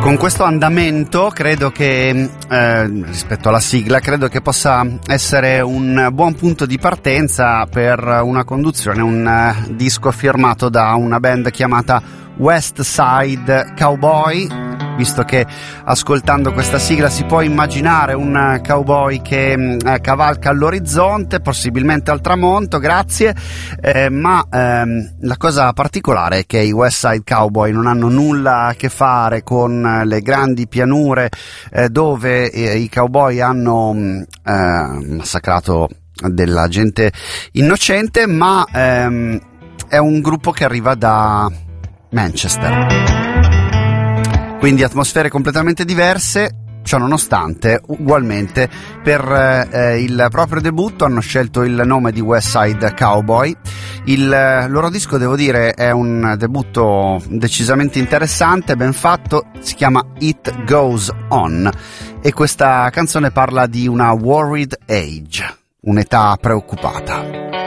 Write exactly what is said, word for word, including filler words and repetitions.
Con questo andamento credo che, eh, rispetto alla sigla, credo che possa essere un buon punto di partenza per una conduzione, un uh, disco firmato da una band chiamata West Side Cowboy, visto che ascoltando questa sigla si può immaginare un cowboy che eh, cavalca all'orizzonte, possibilmente al tramonto, grazie, eh, ma ehm, la cosa particolare è che i West Side Cowboy non hanno nulla a che fare con le grandi pianure eh, dove eh, i cowboy hanno eh, massacrato della gente innocente, ma ehm, è un gruppo che arriva da Manchester. Quindi atmosfere completamente diverse, ciò nonostante, ugualmente per eh, il proprio debutto hanno scelto il nome di West Side Cowboy. Il loro disco, devo dire, è un debutto decisamente interessante, ben fatto, si chiama It Goes On e questa canzone parla di una worried age, un'età preoccupata.